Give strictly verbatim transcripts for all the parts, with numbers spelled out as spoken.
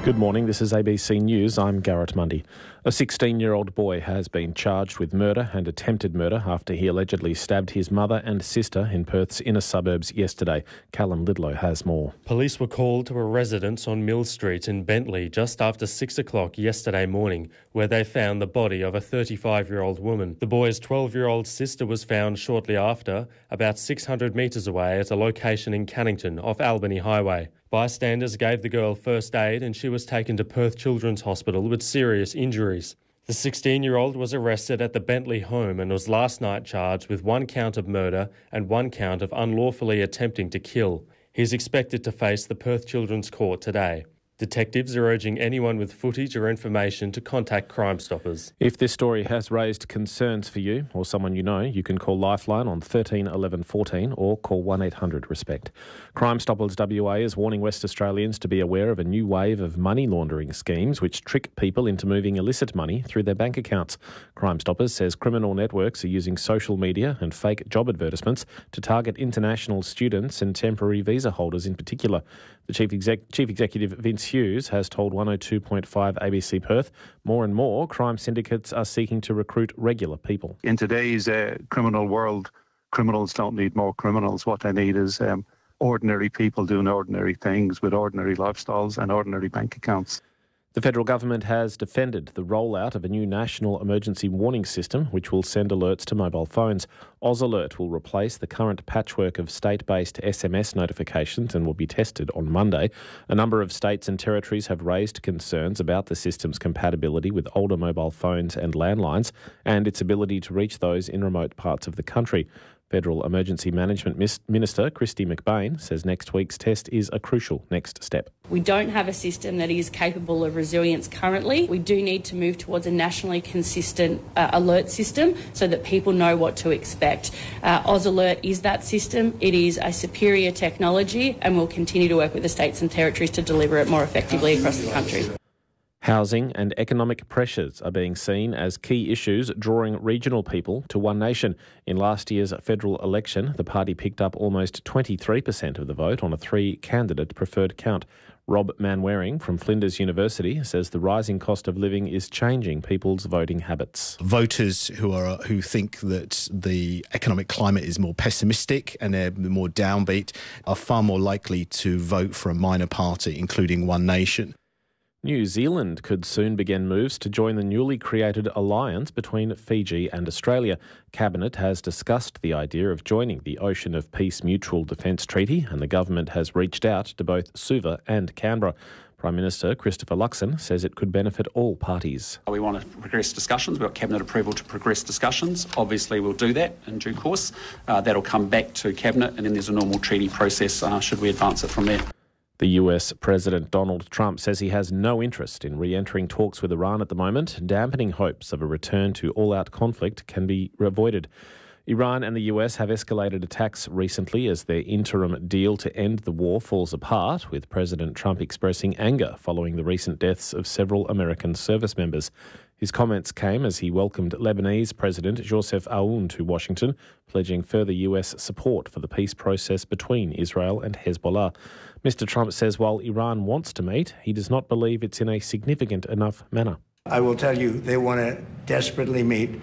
Good morning, this is A B C News. I'm Garrett Mundy. A sixteen-year-old boy has been charged with murder and attempted murder after he allegedly stabbed his mother and sister in Perth's inner suburbs yesterday. Callum Lidlow has more. Police were called to a residence on Mill Street in Bentley just after six o'clock yesterday morning, where they found the body of a thirty-five-year-old woman. The boy's twelve-year-old sister was found shortly after, about six hundred metres away at a location in Cannington off Albany Highway. Bystanders gave the girl first aid and she was taken to Perth Children's Hospital with serious injuries. The sixteen-year-old was arrested at the Bentley home and was last night charged with one count of murder and one count of unlawfully attempting to kill. He is expected to face the Perth Children's Court today. Detectives are urging anyone with footage or information to contact Crime Stoppers. If this story has raised concerns for you or someone you know, you can call Lifeline on thirteen eleven fourteen or call one eight hundred RESPECT. Crime Stoppers W A is warning West Australians to be aware of a new wave of money laundering schemes which trick people into moving illicit money through their bank accounts. Crime Stoppers says criminal networks are using social media and fake job advertisements to target international students and temporary visa holders in particular. The Chief, Exec- Chief Executive, Vince Hughes, has told one oh two point five A B C Perth more and more crime syndicates are seeking to recruit regular people. In today's uh, criminal world, criminals don't need more criminals. What they need is um, ordinary people doing ordinary things with ordinary lifestyles and ordinary bank accounts. The federal government has defended the rollout of a new national emergency warning system which will send alerts to mobile phones. Oz Alert will replace the current patchwork of state-based S M S notifications and will be tested on Monday. A number of states and territories have raised concerns about the system's compatibility with older mobile phones and landlines and its ability to reach those in remote parts of the country. Federal Emergency Management Minister Kristy McBain says next week's test is a crucial next step. We don't have a system that is capable of resilience currently. We do need to move towards a nationally consistent uh, alert system so that people know what to expect. Uh, Oz Alert is that system. It is a superior technology and we'll continue to work with the states and territories to deliver it more effectively across the country. Housing and economic pressures are being seen as key issues drawing regional people to One Nation. In last year's federal election, the party picked up almost twenty-three percent of the vote on a three-candidate preferred count. Rob Manwaring from Flinders University says the rising cost of living is changing people's voting habits. Voters who are who think that the economic climate is more pessimistic and they're more downbeat are far more likely to vote for a minor party, including One Nation. New Zealand could soon begin moves to join the newly created alliance between Fiji and Australia. Cabinet has discussed the idea of joining the Ocean of Peace Mutual Defence Treaty and the government has reached out to both Suva and Canberra. Prime Minister Christopher Luxon says it could benefit all parties. We want to progress discussions. We've got Cabinet approval to progress discussions. Obviously, we'll do that in due course. Uh, that'll come back to Cabinet and then there's a normal treaty process uh, should we advance it from there. The U S President Donald Trump says he has no interest in re-entering talks with Iran at the moment. Dampening hopes of a return to all-out conflict can be avoided. Iran and the U S have escalated attacks recently as their interim deal to end the war falls apart, with President Trump expressing anger following the recent deaths of several American service members. His comments came as he welcomed Lebanese President Joseph Aoun to Washington, pledging further U S support for the peace process between Israel and Hezbollah. Mister Trump says while Iran wants to meet, he does not believe it's in a significant enough manner. I will tell you, they want to desperately meet,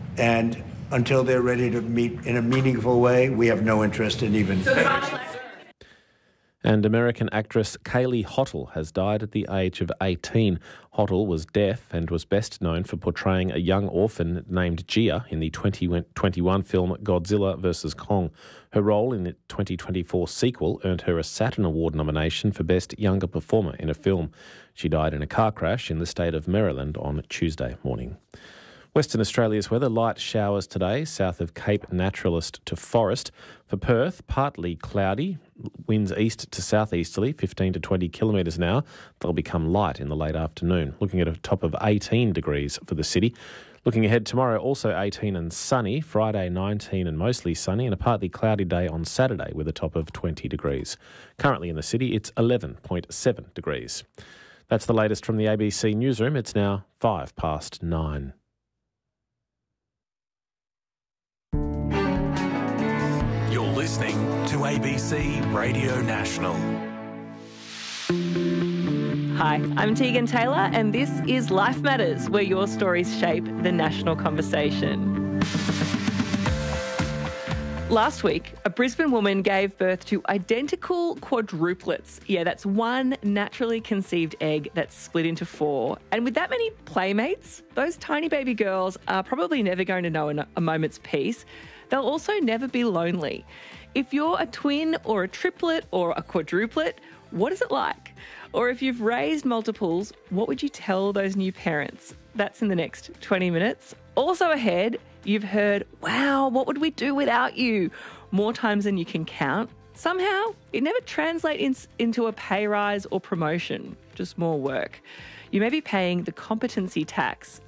and until they're ready to meet in a meaningful way, we have no interest in even... And American actress Kaylee Hottle has died at the age of eighteen. Hottle was deaf and was best known for portraying a young orphan named Gia in the twenty twenty-one film Godzilla versus Kong. Her role in the twenty twenty-four sequel earned her a Saturn Award nomination for Best Younger Performer in a Film. She died in a car crash in the state of Maryland on Tuesday morning. Western Australia's weather, light showers today, south of Cape Naturalist to Forest. For Perth, partly cloudy, winds east to southeasterly, fifteen to twenty kilometres an hour. They'll become light in the late afternoon, looking at a top of eighteen degrees for the city. Looking ahead tomorrow, also eighteen and sunny, Friday nineteen and mostly sunny, and a partly cloudy day on Saturday with a top of twenty degrees. Currently in the city, it's eleven point seven degrees. That's the latest from the A B C newsroom. It's now five past nine. Listening to A B C Radio National. Hi, I'm Tegan Taylor, and this is Life Matters, where your stories shape the national conversation. Last week, a Brisbane woman gave birth to identical quadruplets. Yeah, that's one naturally conceived egg that's split into four. And with that many playmates, those tiny baby girls are probably never going to know a moment's peace. They'll also never be lonely. If you're a twin or a triplet or a quadruplet, what is it like? Or if you've raised multiples, what would you tell those new parents? That's in the next twenty minutes. Also ahead, you've heard, wow, what would we do without you? More times than you can count. Somehow, it never translates in, into a pay rise or promotion, just more work. You may be paying the competency tax